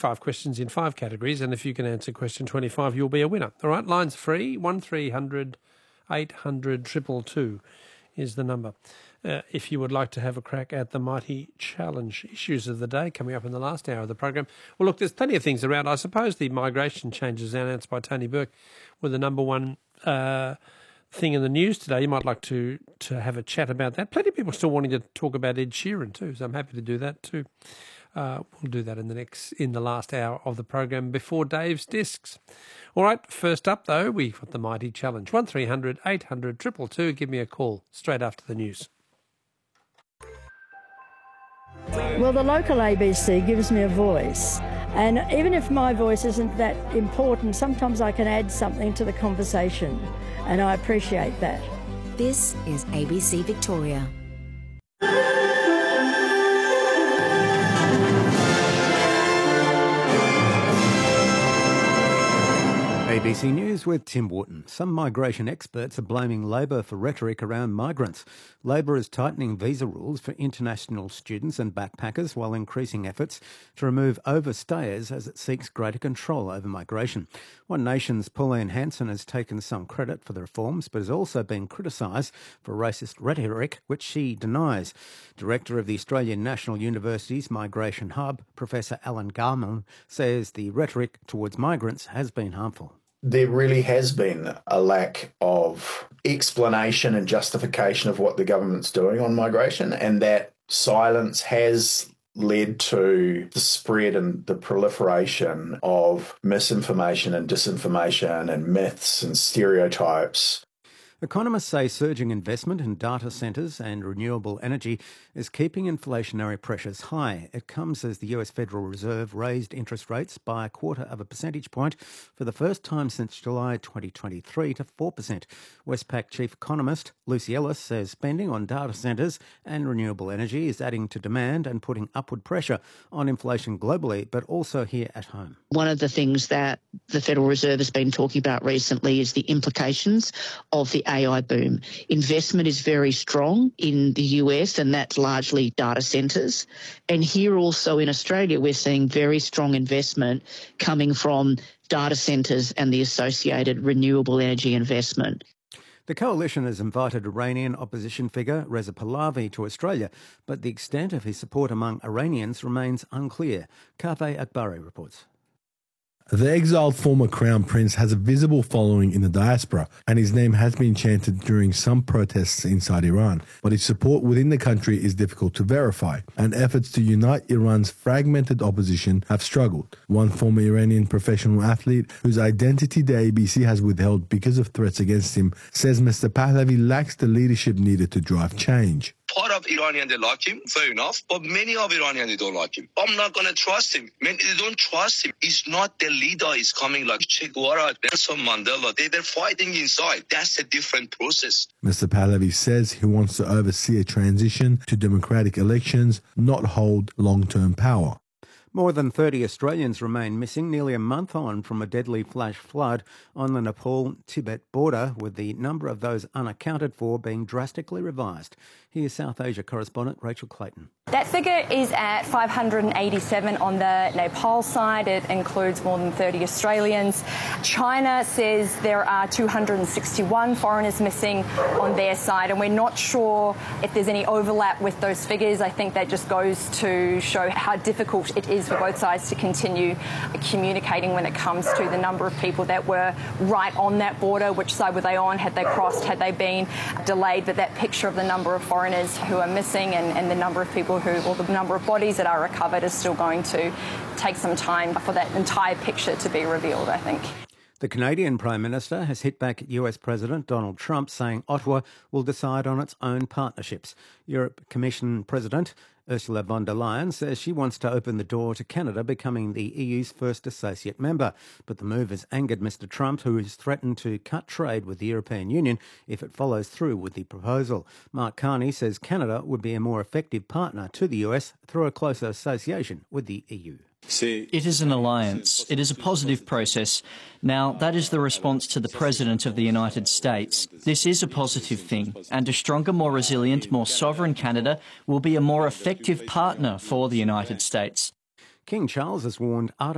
5 questions in 5 categories, and if you can answer question 25, you'll be a winner. All right, lines free, 1300 800 222 is the number. If you would like to have a crack at the Mighty Challenge issues of the day coming up in the last hour of the program. Well, look, there's plenty of things around. I suppose the migration changes announced by Tony Burke were the number one thing in the news today. You might like to have a chat about that. Plenty of people still wanting to talk about Ed Sheeran too, so I'm happy to do that too. We'll do that in the last hour of the program before Dave's Discs. All right, first up though, we've got the Mighty Challenge. 1300 800 222. Give me a call straight after the news. Well, the local ABC gives me a voice, and even if my voice isn't that important, sometimes I can add something to the conversation, and I appreciate that. This is ABC Victoria. ABC News with Tim Wharton. Some migration experts are blaming Labor for rhetoric around migrants. Labor is tightening visa rules for international students and backpackers while increasing efforts to remove overstayers as it seeks greater control over migration. One Nation's Pauline Hanson has taken some credit for the reforms, but has also been criticised for racist rhetoric, which she denies. Director of the Australian National University's Migration Hub, Professor Alan Garman, says the rhetoric towards migrants has been harmful. There really has been a lack of explanation and justification of what the government's doing on migration, and that silence has led to the spread and the proliferation of misinformation and disinformation and myths and stereotypes. Economists say surging investment in data centres and renewable energy is keeping inflationary pressures high. It comes as the US Federal Reserve raised interest rates by 0.25 percentage point for the first time since July 2023 to 4%. Westpac chief economist Lucy Ellis says spending on data centres and renewable energy is adding to demand and putting upward pressure on inflation globally, but also here at home. One of the things that the Federal Reserve has been talking about recently is the implications of the AI boom. Investment is very strong in the US, and that's largely data centres. And here also in Australia, we're seeing very strong investment coming from data centres and the associated renewable energy investment. The coalition has invited Iranian opposition figure Reza Pahlavi to Australia, but the extent of his support among Iranians remains unclear. Kaveh Akbari reports. The exiled former Crown Prince has a visible following in the diaspora, and his name has been chanted during some protests inside Iran. But his support within the country is difficult to verify, and efforts to unite Iran's fragmented opposition have struggled. One former Iranian professional athlete, whose identity the ABC has withheld because of threats against him, says Mr. Pahlavi lacks the leadership needed to drive change. Part of Iranians, they like him, fair enough, but many of Iranians, they don't like him. I'm not going to trust him. Man, they don't trust him. He's not the leader. He's coming like Che Guevara, Nelson Mandela. They're fighting inside. That's a different process. Mr. Pahlavi says he wants to oversee a transition to democratic elections, not hold long-term power. More than 30 Australians remain missing nearly a month on from a deadly flash flood on the Nepal-Tibet border, with the number of those unaccounted for being drastically revised. Here's South Asia correspondent Rachel Clayton. That figure is at 587 on the Nepal side. It includes more than 30 Australians. China says there are 261 foreigners missing on their side, and we're not sure if there's any overlap with those figures. I think that just goes to show how difficult it is for both sides to continue communicating when it comes to the number of people that were right on that border. Which side were they on? Had they crossed? Had they been delayed? But that picture of the number of foreigners who are missing and the number of people or the number of bodies that are recovered is still going to take some time for that entire picture to be revealed, I think. The Canadian Prime Minister has hit back at US President Donald Trump, saying Ottawa will decide on its own partnerships. Europe Commission President Ursula von der Leyen says she wants to open the door to Canada becoming the EU's first associate member. But the move has angered Mr. Trump, who has threatened to cut trade with the European Union if it follows through with the proposal. Mark Carney says Canada would be a more effective partner to the US through a closer association with the EU. It is an alliance. It is a positive process. Now, that is the response to the President of the United States. This is a positive thing, and a stronger, more resilient, more sovereign Canada will be a more effective partner for the United States. King Charles has warned